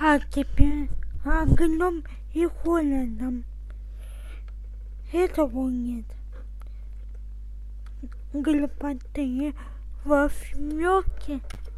а теперь огнем и холодом. Этого нет. Глупоты во 8